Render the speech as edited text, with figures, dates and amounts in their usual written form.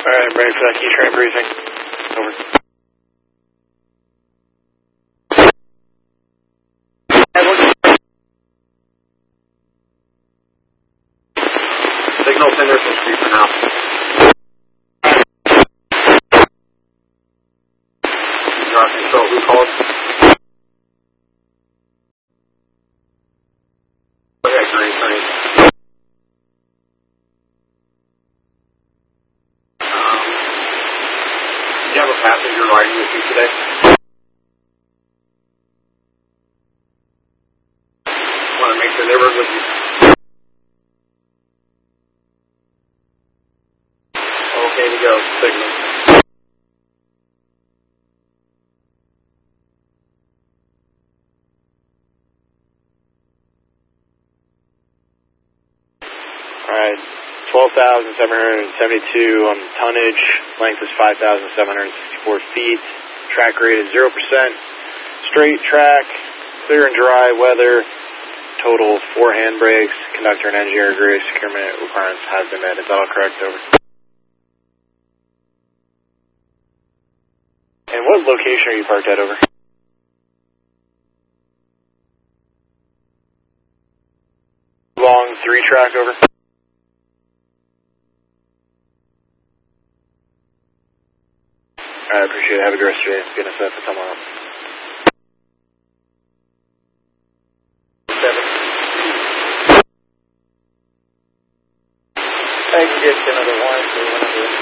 Alright, ready for that key train briefing. Over. Signal Henderson Street for now. Control, who called? Okay, great, great. Do you have a passenger riding with you today? I want to make sure they were with you. Okay to go, signal. Alright, 12,772 on tonnage, length is 5,764 feet, track rate is 0%, straight track, clear and dry weather, total 4 handbrakes, conductor and engineer agree, securement requirements have been met. Is that all correct? Over. And what location are you parked at? Over. Long 3 track? Over. I appreciate it. Have a good rest of your day. Get us set for tomorrow. 7. Thank you,